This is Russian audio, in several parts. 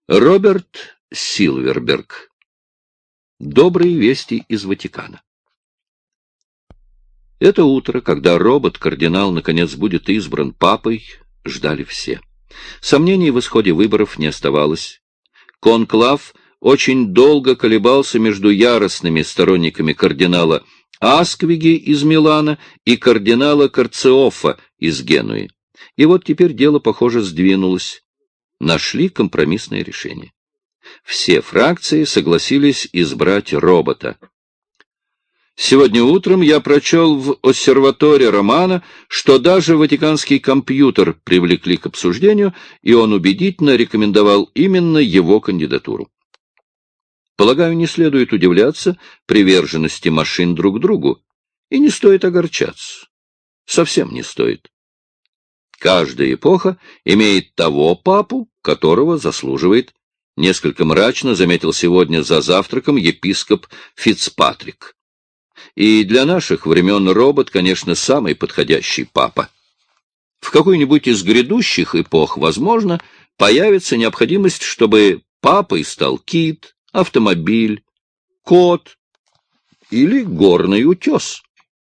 Роберт Силверберг. Добрые вести из Ватикана. Это утро, когда робот-кардинал наконец будет избран папой, ждали все. Сомнений в исходе выборов не оставалось. Конклав очень долго колебался между яростными сторонниками кардинала Асквиги из Милана и кардинала Карциофа из Генуи. И вот теперь дело, похоже, сдвинулось. Нашли компромиссное решение. Все фракции согласились избрать робота. Сегодня утром я прочел в Оссерваторе Романо, что даже ватиканский компьютер привлекли к обсуждению, и он убедительно рекомендовал именно его кандидатуру. Полагаю, не следует удивляться приверженности машин друг другу, и не стоит огорчаться. Совсем не стоит. Каждая эпоха имеет того папу, которого заслуживает. Несколько мрачно заметил сегодня за завтраком епископ Фицпатрик. И для наших времен робот, конечно, самый подходящий папа. В какой-нибудь из грядущих эпох, возможно, появится необходимость, чтобы папой стал кит, автомобиль, кот или горный утес.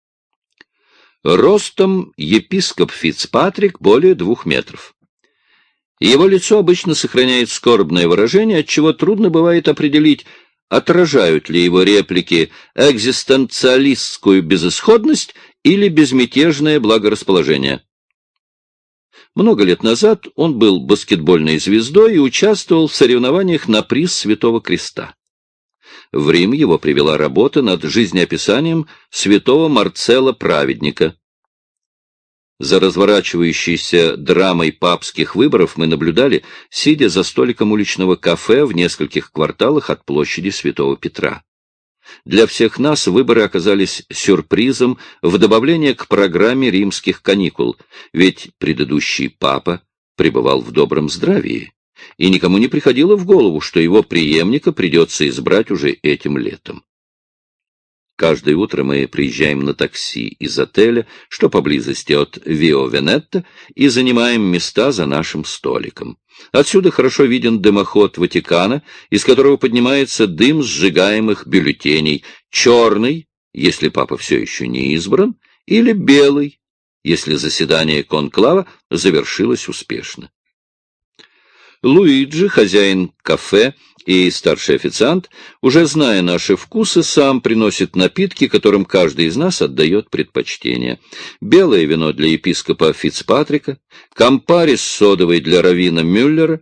Ростом епископ Фицпатрик более 2 метров. Его лицо обычно сохраняет скорбное выражение, отчего трудно бывает определить, отражают ли его реплики экзистенциалистскую безысходность или безмятежное благорасположение. Много лет назад он был баскетбольной звездой и участвовал в соревнованиях на приз Святого Креста. В Рим его привела работа над жизнеописанием святого Марцела Праведника. За разворачивающейся драмой папских выборов мы наблюдали, сидя за столиком уличного кафе в нескольких кварталах от площади Святого Петра. Для всех нас выборы оказались сюрпризом в добавление к программе римских каникул, ведь предыдущий папа пребывал в добром здравии, и никому не приходило в голову, что его преемника придется избрать уже этим летом. Каждое утро мы приезжаем на такси из отеля, что поблизости от Вио Венетто, и занимаем места за нашим столиком. Отсюда хорошо виден дымоход Ватикана, из которого поднимается дым сжигаемых бюллетеней, черный, если папа все еще не избран, или белый, если заседание конклава завершилось успешно. Луиджи, хозяин кафе и старший официант, уже зная наши вкусы, сам приносит напитки, которым каждый из нас отдает предпочтение. Белое вино для епископа Фицпатрика, кампари с содовой для раввина Мюллера,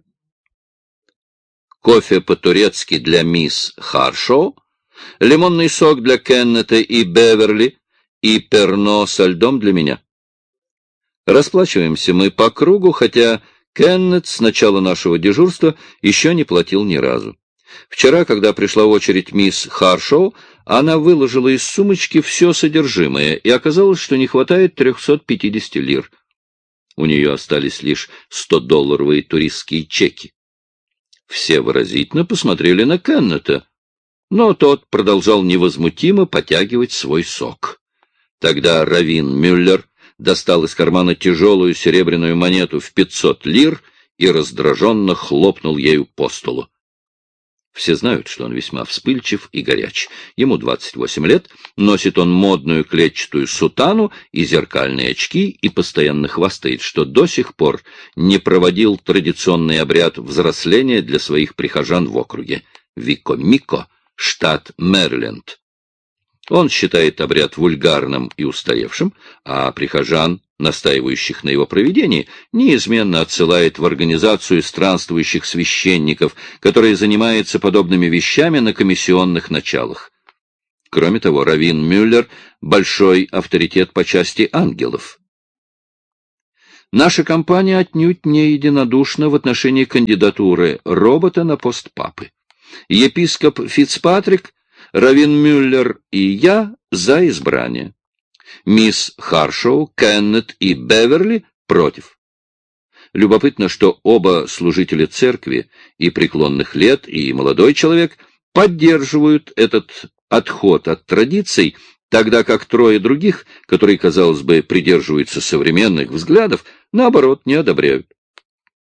кофе по-турецки для мисс Харшоу, лимонный сок для Кеннета и Беверли и перно со льдом для меня. Расплачиваемся мы по кругу, хотя Кеннет с начала нашего дежурства еще не платил ни разу. Вчера, когда пришла очередь мисс Харшоу, она выложила из сумочки все содержимое, и оказалось, что не хватает 350 лир. У нее остались лишь 100-долларовые туристские чеки. Все выразительно посмотрели на Кеннета, но тот продолжал невозмутимо потягивать свой сок. Тогда раввин Мюллер достал из кармана тяжелую серебряную монету в 500 лир и раздраженно хлопнул ею по столу. Все знают, что он весьма вспыльчив и горяч. Ему 28 лет, носит он модную клетчатую сутану и зеркальные очки и постоянно хвастает, что до сих пор не проводил традиционный обряд взросления для своих прихожан в округе Викомико, штат Мэриленд. Он считает обряд вульгарным и устаревшим, а прихожан, настаивающих на его проведении, неизменно отсылает в организацию странствующих священников, которые занимаются подобными вещами на комиссионных началах. Кроме того, раввин Мюллер – большой авторитет по части ангелов. Наша компания отнюдь не единодушна в отношении кандидатуры робота на пост папы. Епископ Фицпатрик, раввин Мюллер и я за избрание. Мисс Харшоу, Кеннет и Беверли против. Любопытно, что оба служителя церкви, и преклонных лет, и молодой человек, поддерживают этот отход от традиций, тогда как 3 других, которые, казалось бы, придерживаются современных взглядов, наоборот, не одобряют.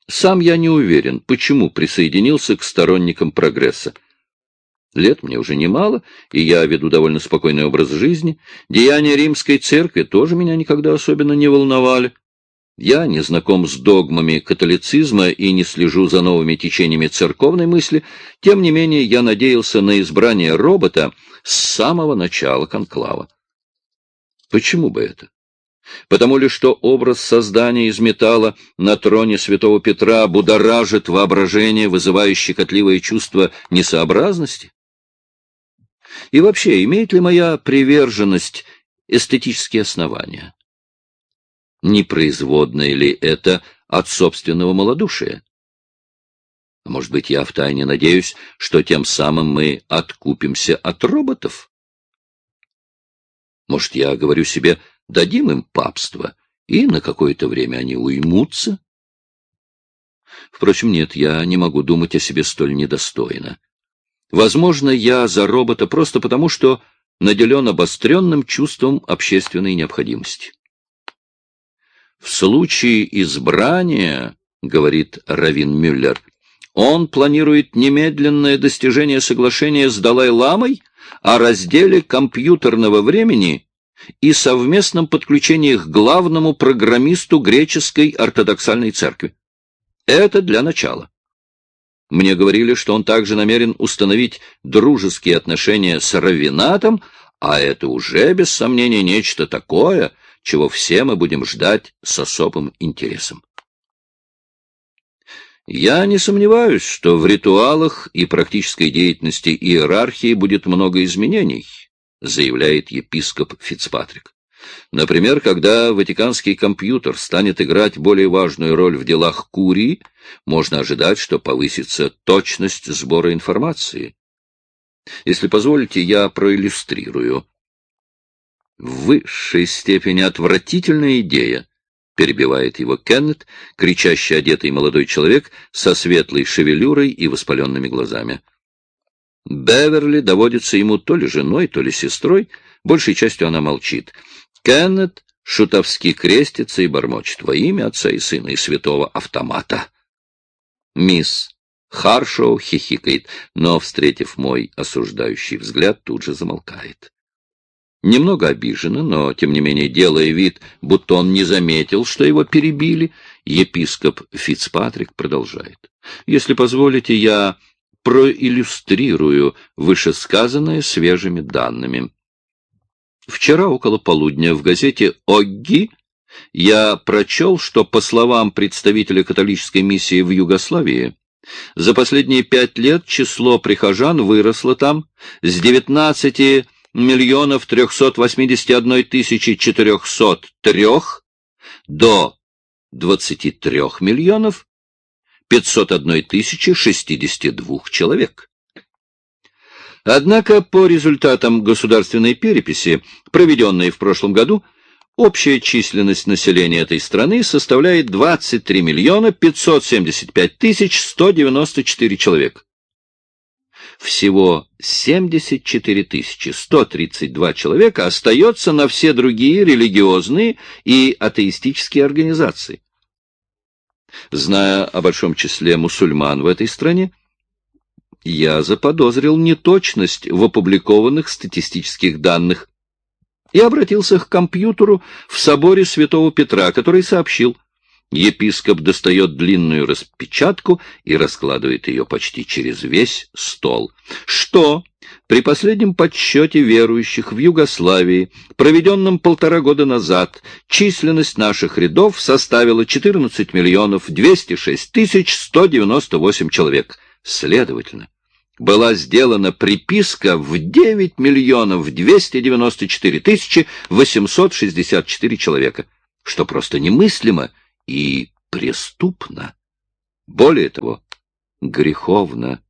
Сам я не уверен, почему присоединился к сторонникам прогресса. Лет мне уже немало, и я веду довольно спокойный образ жизни. Деяния римской церкви тоже меня никогда особенно не волновали. Я не знаком с догмами католицизма и не слежу за новыми течениями церковной мысли. Тем не менее, я надеялся на избрание робота с самого начала конклава. Почему бы это? Потому ли, что образ создания из металла на троне святого Петра будоражит воображение, вызывая щекотливое чувство несообразности? И вообще, имеет ли моя приверженность эстетические основания? Не производное ли это от собственного малодушия? А может быть, я втайне надеюсь, что тем самым мы откупимся от роботов? Может, я говорю себе, дадим им папство, и на какое-то время они уймутся? Впрочем, нет, я не могу думать о себе столь недостойно. Возможно, я за робота просто потому, что наделен обостренным чувством общественной необходимости. В случае избрания, говорит раввин Мюллер, он планирует немедленное достижение соглашения с Далай-ламой о разделе компьютерного времени и совместном подключении к главному программисту греческой ортодоксальной церкви. Это для начала. Мне говорили, что он также намерен установить дружеские отношения с раввинатом, а это уже, без сомнения, нечто такое, чего все мы будем ждать с особым интересом. Я не сомневаюсь, что в ритуалах и практической деятельности иерархии будет много изменений, заявляет епископ Фицпатрик. Например, когда ватиканский компьютер станет играть более важную роль в делах курии, можно ожидать, что повысится точность сбора информации. Если позволите, я проиллюстрирую. В высшей степени отвратительная идея, перебивает его Кеннет, кричаще одетый молодой человек со светлой шевелюрой и воспаленными глазами. Беверли доводится ему то ли женой, то ли сестрой, большей частью она молчит. Кеннет шутовски крестится и бормочет во имя Отца и Сына и Святого Автомата. Мисс Харшоу хихикает, но, встретив мой осуждающий взгляд, тут же замолкает. Немного обиженно, но, тем не менее, делая вид, будто он не заметил, что его перебили, епископ Фицпатрик продолжает. Если позволите, я проиллюстрирую вышесказанное свежими данными. Вчера около полудня в газете «Огги» я прочел, что, по словам представителя католической миссии в Югославии, за последние 5 лет число прихожан выросло там с 19 миллионов 381 тысячи 403 до 23 миллионов 501 тысячи 62 человек. Однако по результатам государственной переписи, проведенной в прошлом году, общая численность населения этой страны составляет 23 миллиона 575 тысяч 194 человека. Всего 74 тысячи 132 человека остается на все другие религиозные и атеистические организации. Зная о большом числе мусульман в этой стране, я заподозрил неточность в опубликованных статистических данных и обратился к компьютеру в соборе Святого Петра, который сообщил: епископ достает длинную распечатку и раскладывает ее почти через весь стол, что при последнем подсчете верующих в Югославии, проведенном 1,5 года назад, численность наших рядов составила 14 миллионов 206 тысяч 198 человек. Следовательно, была сделана приписка в 9 миллионов 294 тысячи 864 человека, что просто немыслимо и преступно. Более того, греховно.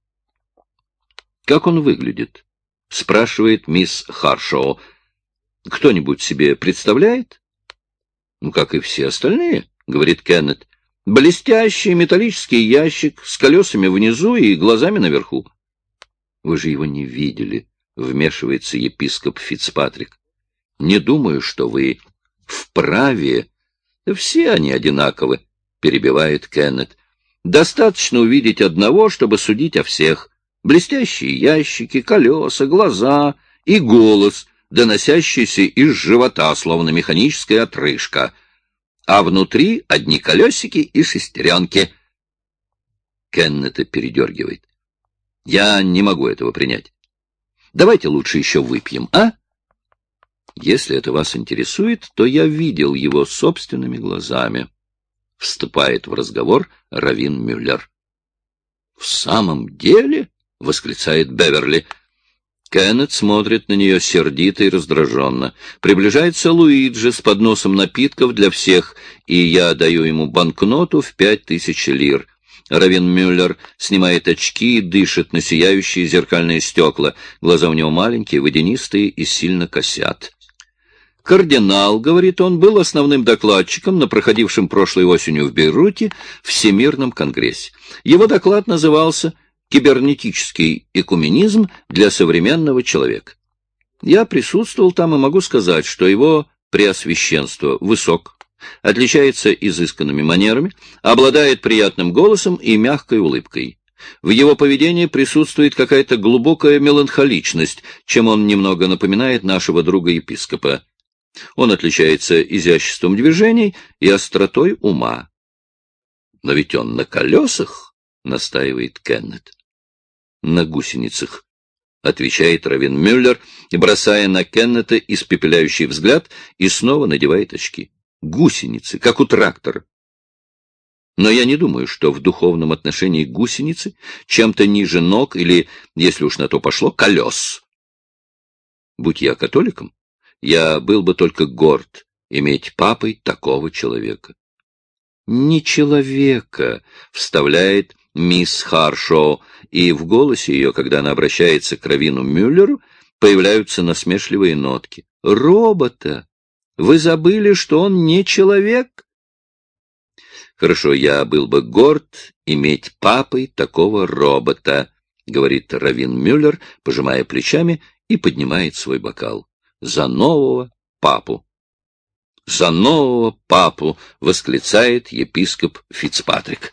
«Как он выглядит?» — спрашивает мисс Харшоу. «Кто-нибудь себе представляет?» «Ну, как и все остальные», — говорит Кеннет. «Блестящий металлический ящик с колесами внизу и глазами наверху». «Вы же его не видели», — вмешивается епископ Фицпатрик. «Не думаю, что вы вправе...» «Все они одинаковы», — перебивает Кеннет. Достаточно увидеть одного, чтобы судить о всех. Блестящие ящики, колеса, глаза и голос, доносящийся из живота, словно механическая отрыжка. А внутри одни колесики и шестеренки. Кеннета передергивает. Я не могу этого принять. Давайте лучше еще выпьем, а? Если это вас интересует, то я видел его собственными глазами. Вступает в разговор Раввин Мюллер. — В самом деле? — восклицает Беверли. Кеннет смотрит на нее сердито и раздраженно. Приближается Луиджи с подносом напитков для всех, и я даю ему банкноту в 5000 лир. Раввин Мюллер снимает очки и дышит на сияющие зеркальные стекла. Глаза у него маленькие, водянистые и сильно косят. Кардинал, говорит он, был основным докладчиком на проходившем прошлой осенью в Бейруте Всемирном конгрессе. Его доклад назывался «Кибернетический экуменизм для современного человека». Я присутствовал там и могу сказать, что его преосвященство высок, отличается изысканными манерами, обладает приятным голосом и мягкой улыбкой. В его поведении присутствует какая-то глубокая меланхоличность, чем он немного напоминает нашего друга-епископа. Он отличается изяществом движений и остротой ума. Но ведь он на колесах, настаивает Кеннет. На гусеницах, отвечает Раввин Мюллер, бросая на Кеннета испепеляющий взгляд и снова надевает очки. Гусеницы, как у трактора. Но я не думаю, что в духовном отношении гусеницы чем-то ниже ног или, если уж на то пошло, колес. Будь я католиком, я был бы только горд иметь папой такого человека. Не человека, вставляет мисс Харшоу, и в голосе ее, когда она обращается к раввину Мюллеру, появляются насмешливые нотки. Робота! Вы забыли, что он не человек? Хорошо, я был бы горд иметь папой такого робота, говорит раввин Мюллер, пожимая плечами и поднимает свой бокал. За нового папу. За нового папу, восклицает епископ Фицпатрик.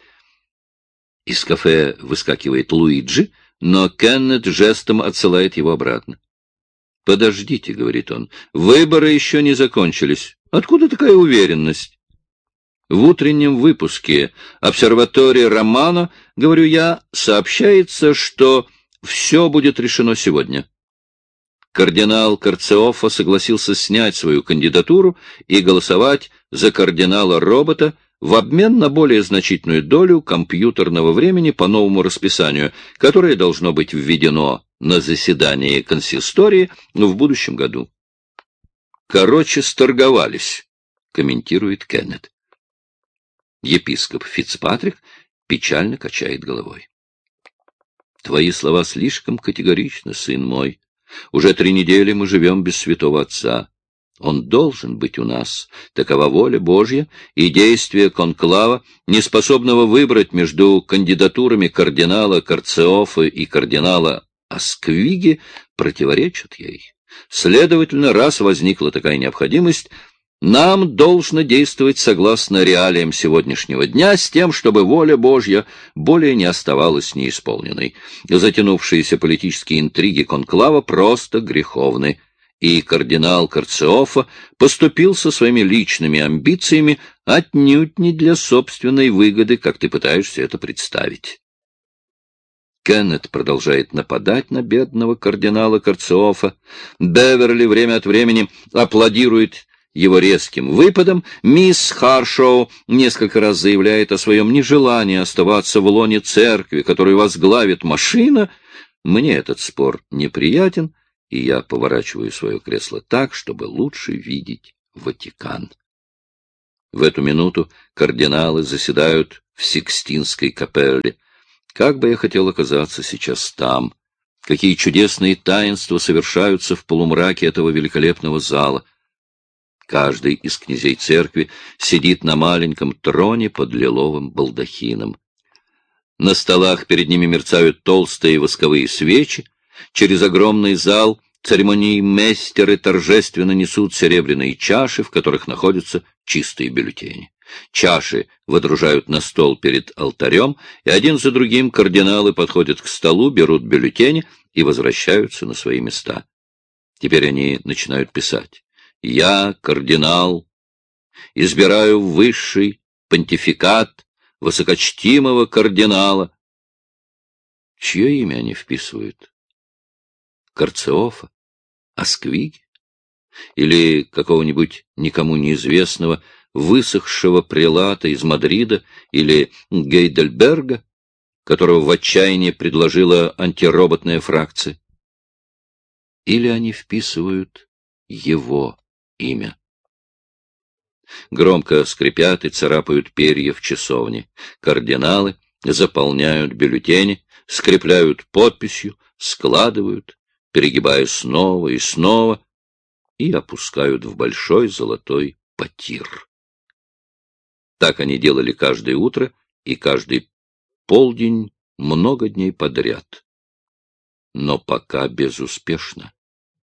Из кафе выскакивает Луиджи, но Кеннет жестом отсылает его обратно. «Подождите», — говорит он, — «выборы еще не закончились. Откуда такая уверенность?» В утреннем выпуске обсерватории Романо, говорю я, сообщается, что все будет решено сегодня. Кардинал Карциоффа согласился снять свою кандидатуру и голосовать за кардинала-робота в обмен на более значительную долю компьютерного времени по новому расписанию, которое должно быть введено на заседании консистории в будущем году. «Короче, сторговались», — комментирует Кеннет. Епископ Фицпатрик печально качает головой. «Твои слова слишком категоричны, сын мой. Уже 3 недели мы живем без святого отца. Он должен быть у нас. Такова воля Божья, и действия конклава, неспособного выбрать между кандидатурами кардинала Карциоффа и кардинала Асквиги, противоречат ей. Следовательно, раз возникла такая необходимость, нам должно действовать согласно реалиям сегодняшнего дня, с тем, чтобы воля Божья более не оставалась неисполненной. Затянувшиеся политические интриги конклава просто греховны, и кардинал Карциоффа поступил со своими личными амбициями отнюдь не для собственной выгоды, как ты пытаешься это представить. Кеннет продолжает нападать на бедного кардинала Карциоффа. Беверли время от времени аплодирует его резким выпадом. Мисс Харшоу несколько раз заявляет о своем нежелании оставаться в лоне церкви, которую возглавит машина. Мне этот спор неприятен, и я поворачиваю свое кресло так, чтобы лучше видеть Ватикан. В эту минуту кардиналы заседают в Сикстинской капелле. Как бы я хотел оказаться сейчас там! Какие чудесные таинства совершаются в полумраке этого великолепного зала! Каждый из князей церкви сидит на маленьком троне под лиловым балдахином. На столах перед ними мерцают толстые восковые свечи. Через огромный зал церемониймейстеры торжественно несут серебряные чаши, в которых находятся чистые бюллетени. Чаши водружают на стол перед алтарем, и один за другим кардиналы подходят к столу, берут бюллетени и возвращаются на свои места. Теперь они начинают писать. «Я, кардинал, избираю высший понтификат высокочтимого кардинала». Чье имя они вписывают? Корцеофа? Асквиги? Или какого-нибудь никому неизвестного высохшего прелата из Мадрида или Гейдельберга, которого в отчаянии предложила антироботная фракция? Или они вписывают его имя? Громко скрипят и царапают перья в часовне. Кардиналы заполняют бюллетени, скрепляют подписью, складывают, перегибая снова и снова, и опускают в большой золотой потир. Так они делали каждое утро и каждый полдень много дней подряд. Но пока безуспешно.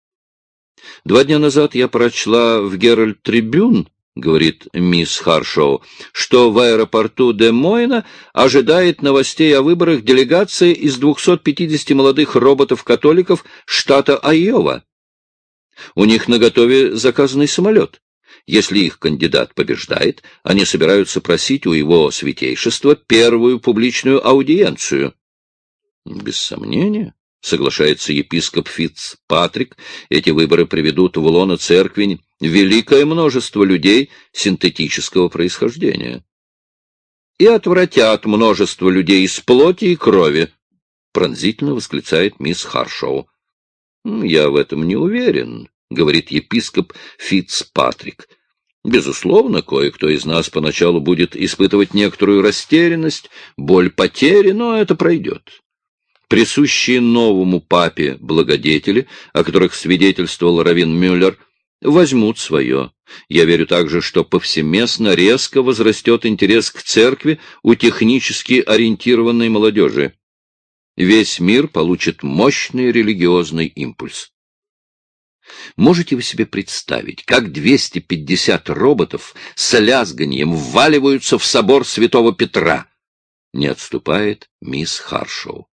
2 дня назад я прочла в «Геральд Трибюн», говорит мисс Харшоу, что в аэропорту Де-Мойна ожидает новостей о выборах делегация из 250 молодых роботов-католиков штата Айова. У них наготове заказанный самолет. Если их кандидат побеждает, они собираются просить у его святейшества первую публичную аудиенцию. Без сомнения, соглашается епископ Фицпатрик, эти выборы приведут в лоно церкви великое множество людей синтетического происхождения. И отвратят множество людей из плоти и крови, пронзительно восклицает мисс Харшоу. Я в этом не уверен, говорит епископ Фицпатрик. Безусловно, кое-кто из нас поначалу будет испытывать некоторую растерянность, боль потери, но это пройдет. Присущие новому папе благодетели, о которых свидетельствовал раввин Мюллер, возьмут свое. Я верю также, что повсеместно резко возрастет интерес к церкви у технически ориентированной молодежи. Весь мир получит мощный религиозный импульс. Можете вы себе представить, как 250 роботов с лязганьем вваливаются в собор Святого Петра? Не отступает мисс Харшоу.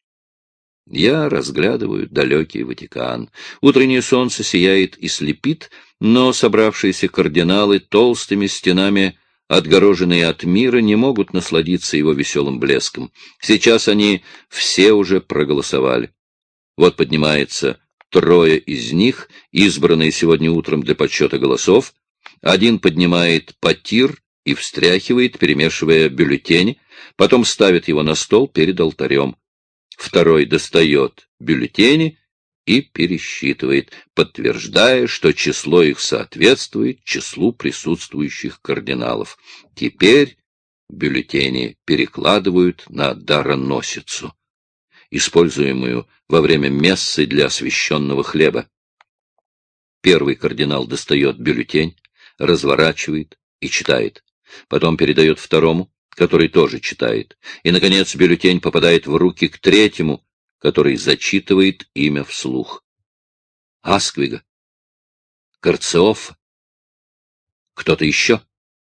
Я разглядываю далекий Ватикан. Утреннее солнце сияет и слепит, но собравшиеся кардиналы толстыми стенами, отгороженные от мира, не могут насладиться его веселым блеском. Сейчас они все уже проголосовали. Вот поднимается 3 из них, избранные сегодня утром для подсчета голосов. Один поднимает потир и встряхивает, перемешивая бюллетени, потом ставит его на стол перед алтарем. Второй достает бюллетени и пересчитывает, подтверждая, что число их соответствует числу присутствующих кардиналов. Теперь бюллетени перекладывают на дароносицу, используемую во время мессы для освященного хлеба. Первый кардинал достает бюллетень, разворачивает и читает, потом передает второму, который тоже читает, и, наконец, бюллетень попадает в руки к третьему, который зачитывает имя вслух. Асквига, Корцеофа, кто-то еще?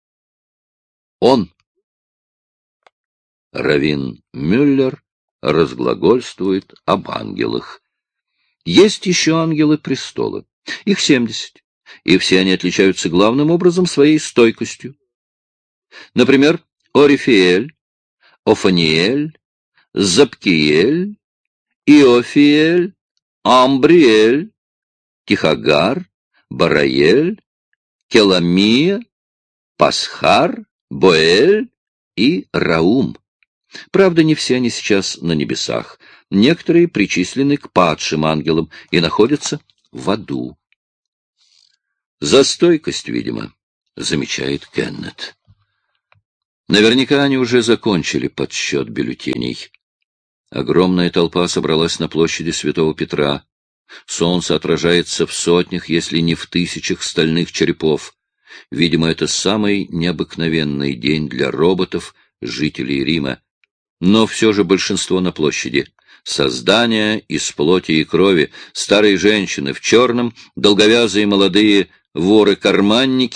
Он. Раввин Мюллер разглагольствует об ангелах. Есть еще ангелы престола. Их 70, и все они отличаются главным образом своей стойкостью. Например, Орифиэль, Офаниэль, Запкиэль, Иофиэль, Амбриэль, Тихагар, Бараэль, Келамия, Пасхар, Боэль и Раум. Правда, не все они сейчас на небесах. Некоторые причислены к падшим ангелам и находятся в аду. За стойкость, видимо, замечает Кеннет. Наверняка они уже закончили подсчет бюллетеней. Огромная толпа собралась на площади Святого Петра. Солнце отражается в сотнях, если не в тысячах стальных черепов. Видимо, это самый необыкновенный день для роботов, жителей Рима. Но все же большинство на площади. Создания из плоти и крови, старые женщины в черном, долговязые молодые воры-карманники,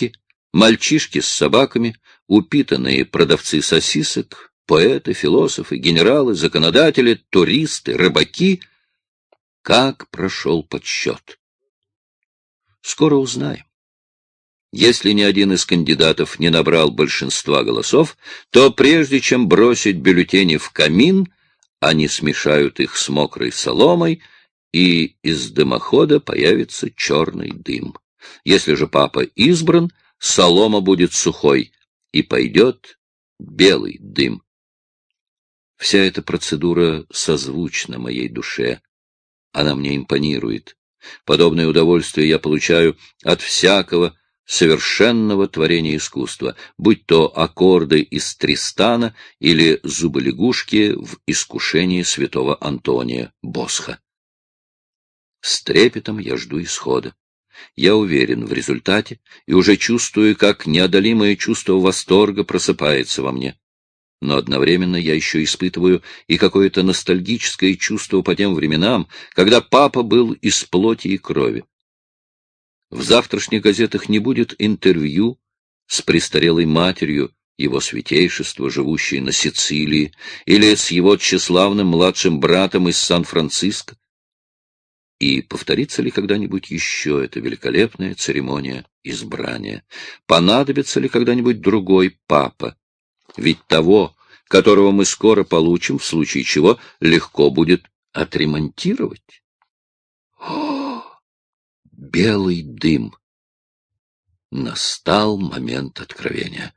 Мальчишки с собаками, упитанные продавцы сосисок, поэты, философы, генералы, законодатели, туристы, рыбаки. Как прошел подсчет? Скоро узнаем. Если ни один из кандидатов не набрал большинства голосов, то прежде чем бросить бюллетени в камин, они смешают их с мокрой соломой, и из дымохода появится черный дым. Если же папа избран, солома будет сухой, и пойдет белый дым. Вся эта процедура созвучна моей душе. Она мне импонирует. Подобное удовольствие я получаю от всякого совершенного творения искусства, будь то аккорды из Тристана или зубы-лягушки в искушении святого Антония Босха. С трепетом я жду исхода. Я уверен в результате и уже чувствую, как неодолимое чувство восторга просыпается во мне. Но одновременно я еще испытываю и какое-то ностальгическое чувство по тем временам, когда папа был из плоти и крови. В завтрашних газетах не будет интервью с престарелой матерью его святейшества, живущей на Сицилии, или с его тщеславным младшим братом из Сан-Франциско. И повторится ли когда-нибудь еще эта великолепная церемония избрания? Понадобится ли когда-нибудь другой папа? Ведь того, которого мы скоро получим, в случае чего легко будет отремонтировать. О, белый дым! Настал момент откровения.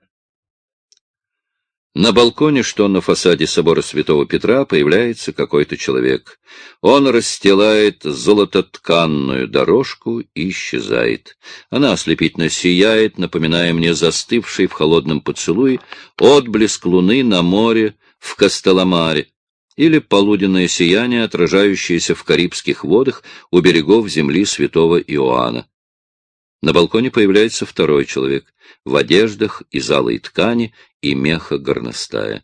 На балконе, что на фасаде собора Святого Петра, появляется какой-то человек. Он расстилает золототканную дорожку и исчезает. Она ослепительно сияет, напоминая мне застывший в холодном поцелуе отблеск луны на море в Костеломаре или полуденное сияние, отражающееся в Карибских водах у берегов земли Святого Иоанна. На балконе появляется второй человек в одеждах из алой ткани и меха горностая.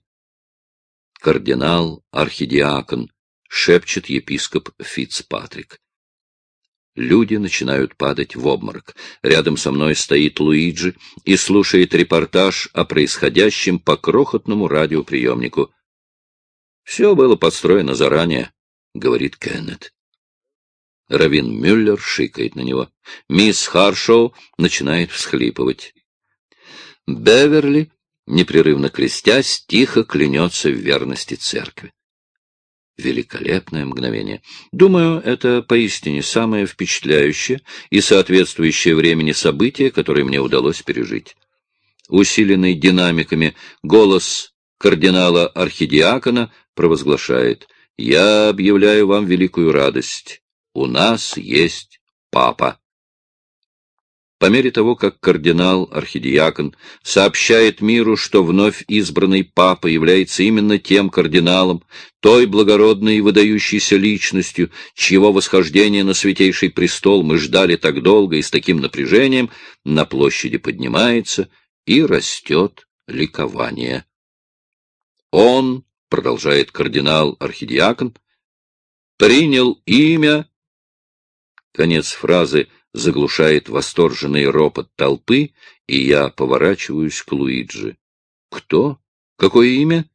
Кардинал-архидиакон, шепчет епископ Фицпатрик. Люди начинают падать в обморок. Рядом со мной стоит Луиджи и слушает репортаж о происходящем по крохотному радиоприемнику. «Все было подстроено заранее», — говорит Кеннет. Раввин Мюллер шикает на него. Мисс Харшоу начинает всхлипывать. Беверли, непрерывно крестясь, тихо клянется в верности церкви. Великолепное мгновение. Думаю, это поистине самое впечатляющее и соответствующее времени событие, которое мне удалось пережить. Усиленный динамиками голос кардинала-архидиакона провозглашает: «Я объявляю вам великую радость. У нас есть папа». По мере того, как кардинал-архидиакон сообщает миру, что вновь избранный папа является именно тем кардиналом, той благородной и выдающейся личностью, чьего восхождения на святейший престол мы ждали так долго и с таким напряжением, на площади поднимается и растет ликование. Он, продолжает кардинал-архидиакон, принял имя... Конец фразы заглушает восторженный ропот толпы, и я поворачиваюсь к Луиджи. «Кто? Какое имя?»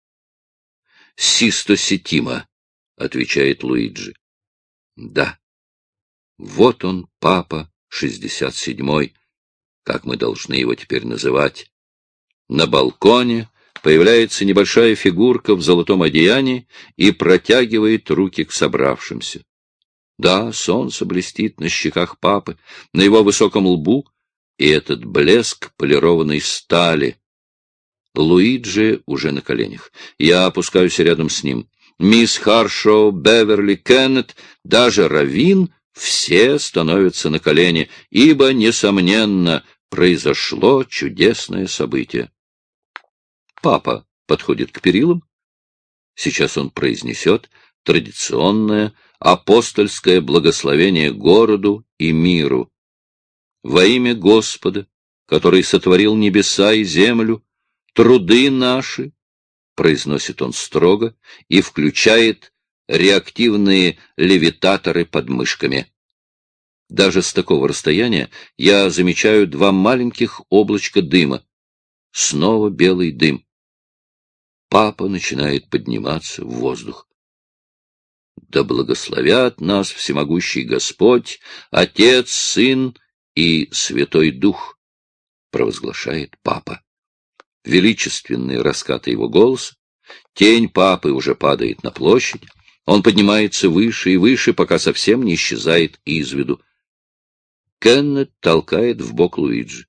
«Систо Сеттимо», — отвечает Луиджи. «Да, вот он, папа 67-й, как мы должны его теперь называть». На балконе появляется небольшая фигурка в золотом одеянии и протягивает руки к собравшимся. Да, солнце блестит на щеках папы, на его высоком лбу, и этот блеск полированной стали. Луиджи уже на коленях. Я опускаюсь рядом с ним. Мисс Харшоу, Беверли, Кеннет, даже раввин — все становятся на колени, ибо, несомненно, произошло чудесное событие. Папа подходит к перилам. Сейчас он произнесет традиционное апостольское благословение городу и миру. Во имя Господа, который сотворил небеса и землю, труды наши, произносит он строго и включает реактивные левитаторы под мышками. Даже с такого расстояния я замечаю два маленьких облачка дыма. Снова белый дым. Папа начинает подниматься в воздух. Да благословят нас всемогущий Господь, Отец, Сын и Святой Дух, провозглашает папа. Величественные раскаты его голоса. Тень папы уже падает на площадь. Он поднимается выше и выше, пока совсем не исчезает из виду. Кеннет толкает в бок Луиджи.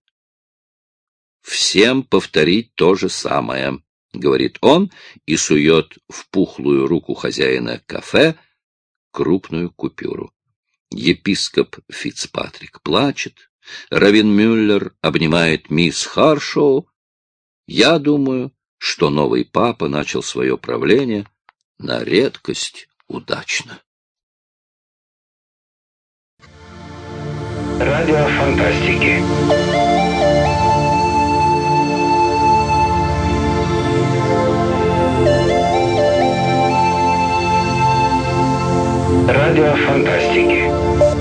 «Всем повторить то же самое», — говорит он и сует в пухлую руку хозяина кафе крупную купюру. Епископ Фицпатрик плачет. Раввин Мюллер обнимает мисс Харшоу. Я думаю, что новый папа начал свое правление на редкость удачно. Радио фантастики. Радио фантастики.